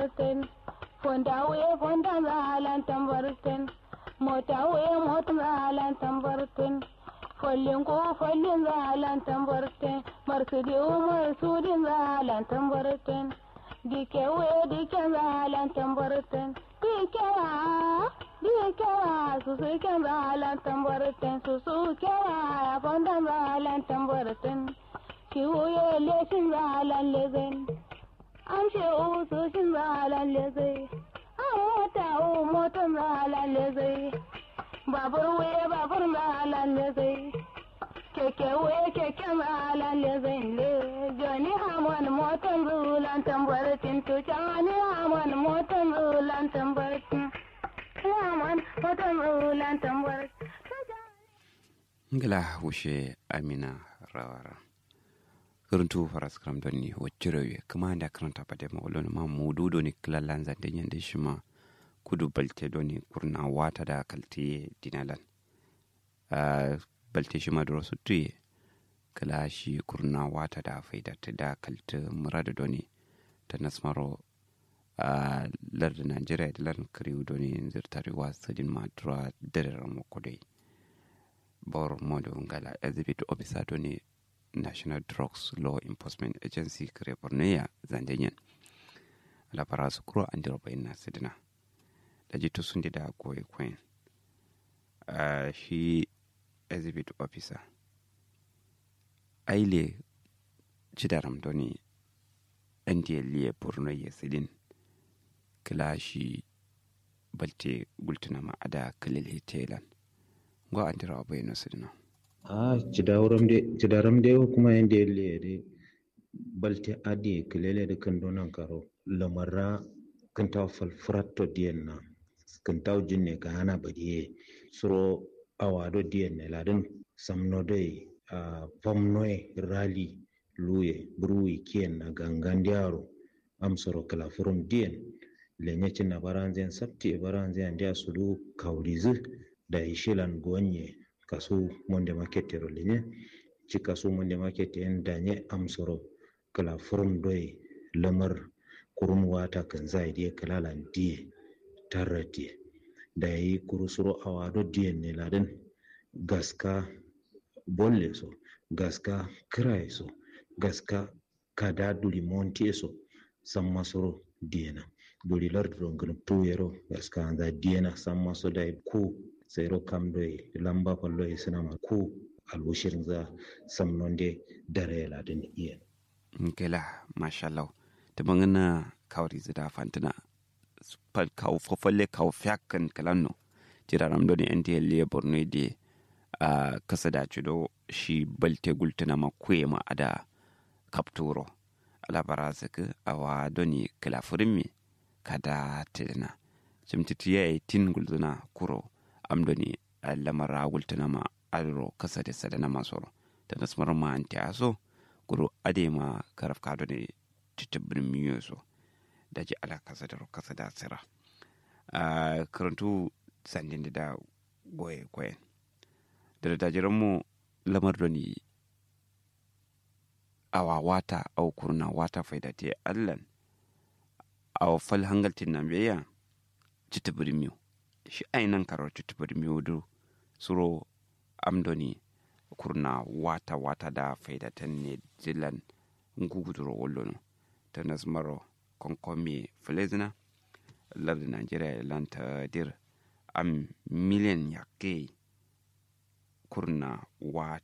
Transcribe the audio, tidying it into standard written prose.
tambarten fondawe fondalan tambarten motawe motalan tambarten follin zalan tambarten marsudi marsudin zalan tambarten dikewe zalan tambarten dikewa susu zalan tambarten susu kewa fondan zalan tambarten kiwoye leshin zalan lezen amshe usu shin zalan lezai motan zalan lezai babur zalan lezai keke zalan lezai le jani hamon motan zulan tambaratin to jani hamon motan zulan tambaratin hamon motan zulan tambaratin ngala wushe amina rawara kuruntu faras kram doni wajirawe kuma da karanta pade ma olon ma mudu doni klalan za denyan de shima kudu balte doni kurna wata da kalti dinalan balte shima doro sutuye kala shi kurna wata da faida ta da kalti murada doni ta nasmaro larda Najeriya da lan kriu doni zirtarewa sadin madra dare mo kodai bor modo ngala exhibit officer doni National Drugs Law Enforcement Agency kare Borneo zandenyen ala para su kuro an diro bayin sidina da jito sun da goyi kwen shi exhibit officer aile cidaram doni NDLA Borneo sidin kila shi balte gultuna ma ada kalile telan go an diro bayin sidina cidaram de kuma yanda yalle balte adi kelele de kan donan karo lamarra kan taw fal fratto dienna kan taw jinne ka hana badiye suro awado dienne laden samno de famnoe rali luye bruwi kien na gangandiaro am soro kala furum dien lenyacin na baranzen sabti baranzen andia sulu kaulizu da ishilan gonye kasu monde market rolinye ci kasu monde market en danye am soro kala furum doy lamar kurun wata kan zaidi kala lan die tarati dai kurusuro awado die ne laden gaska bolle so gaska krai so gaska kada duli monti so samma soro diena duli lardro ngam tuyero gaska anda diena samma so dai ku sayro kamdoy lamba palloy sinama ku alwushirin za samnonde dare ladin iya nkela mashallah ta bangana kawri zida fantina pal kaw fofolle kaw fiakan kalanno tiraram doni NDLA Borno de kasada cido shi balte gultuna makwe ma ada kapturo ala barazaka awa doni kala furimi kada tilna chimtitiye tin gulzuna kuro amdoni lamara gultuna ma alro kasade sadana masoro ta nasmar ma anti aso kuro adema karaf kado ne titibin miyoso daji ala kasada sira karantu sandin da goye goyen da dajiran mu lamar doni awa wata au kurna wata faidate allan aw fal hangaltin nambeya titibin miyo shi ainan karo titibin miyo do suro amdoni kurna wata da faidatan ne jilan nguguduro wollono ta nasmaro konkomi flezna lardi Nigeria lanta dir am million yakke kurna wata